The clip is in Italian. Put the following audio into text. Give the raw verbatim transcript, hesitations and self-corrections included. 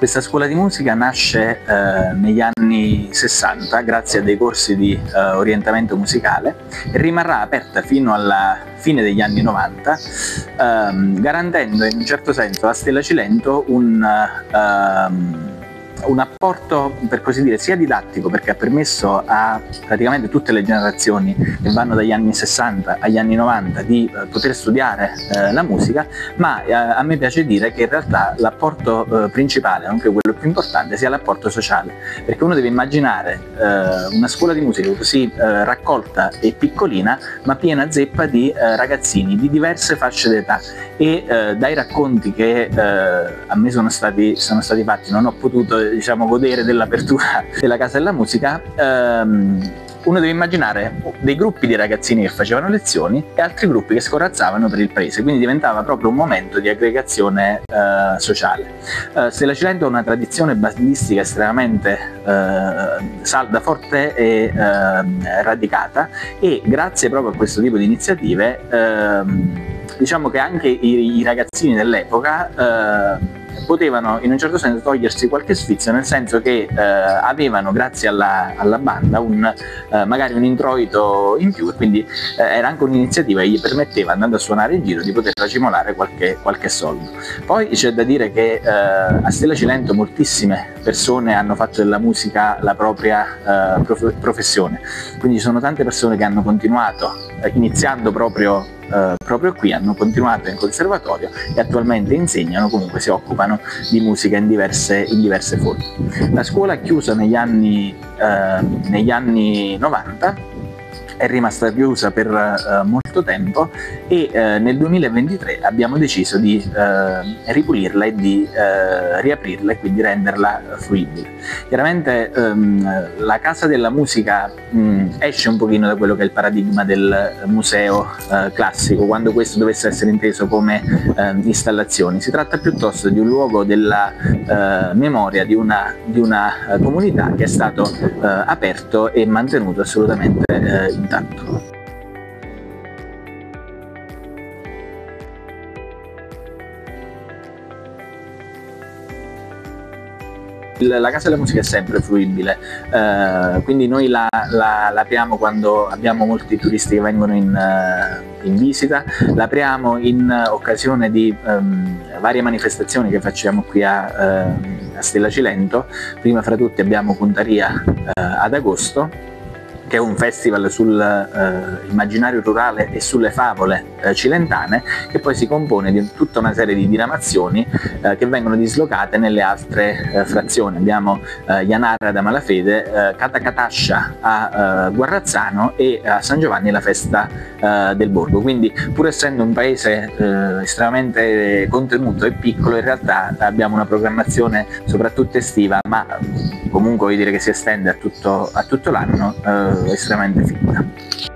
Questa scuola di musica nasce eh, negli anni sessanta grazie a dei corsi di eh, orientamento musicale e rimarrà aperta fino alla fine degli anni novanta, ehm, garantendo in un certo senso a Stella Cilento un, ehm, un apporto, per così dire, sia didattico, perché ha permesso a praticamente tutte le generazioni che vanno dagli anni sessanta agli anni novanta di eh, poter studiare eh, la musica, ma eh, a me piace dire che in realtà l'apporto eh, principale, nonché quello più importante, sia l'apporto sociale, perché uno deve immaginare eh, una scuola di musica così eh, raccolta e piccolina, ma piena zeppa di eh, ragazzini di diverse fasce d'età, e eh, dai racconti che eh, a me sono stati, sono stati fatti, non ho potuto diciamo godere dell'apertura della Casa della Musica, ehm, uno deve immaginare dei gruppi di ragazzini che facevano lezioni e altri gruppi che scorazzavano per il paese, quindi diventava proprio un momento di aggregazione eh, sociale. Eh, Stella Cilento ha una tradizione bandistica estremamente eh, salda, forte e eh, radicata, e grazie proprio a questo tipo di iniziative ehm, diciamo che anche i, i ragazzini dell'epoca eh, potevano in un certo senso togliersi qualche sfizio, nel senso che eh, avevano, grazie alla, alla banda, un, eh, magari un introito in più, e quindi eh, era anche un'iniziativa che gli permetteva, andando a suonare in giro, di poter racimolare qualche, qualche soldo. Poi c'è da dire che eh, a Stella Cilento moltissime persone hanno fatto della musica la propria eh, prof professione, quindi ci sono tante persone che hanno continuato, eh, iniziando proprio Uh, proprio qui, hanno continuato in conservatorio e attualmente insegnano, comunque si occupano di musica in diverse, in diverse forme. La scuola è chiusa negli anni, uh, negli anni novanta, è rimasta chiusa per uh, molto tempo, e uh, nel duemilaventitré abbiamo deciso di uh, ripulirla e di uh, riaprirla, e quindi renderla fruibile. Chiaramente um, la Casa della Musica um, esce un pochino da quello che è il paradigma del museo uh, classico, quando questo dovesse essere inteso come uh, installazioni. Si tratta piuttosto di un luogo della uh, memoria di una, di una uh, comunità che è stato uh, aperto e mantenuto assolutamente uh, intatto. La Casa della Musica è sempre fruibile, eh, quindi noi la, la, la apriamo quando abbiamo molti turisti che vengono in, uh, in visita, la apriamo in occasione di um, varie manifestazioni che facciamo qui a, uh, a Stella Cilento. Prima fra tutti abbiamo Puntaria uh, ad agosto, che è un festival sul eh, immaginario rurale e sulle favole eh, cilentane, che poi si compone di tutta una serie di diramazioni eh, che vengono dislocate nelle altre eh, frazioni. Abbiamo eh, Janara ad Amalafede, eh, Catacatascia a eh, Guarrazzano, e a San Giovanni la festa eh, del borgo. Quindi, pur essendo un paese eh, estremamente contenuto e piccolo, in realtà abbiamo una programmazione soprattutto estiva, ma comunque vuol dire che si estende a tutto, a tutto l'anno, eh, estremamente fitta.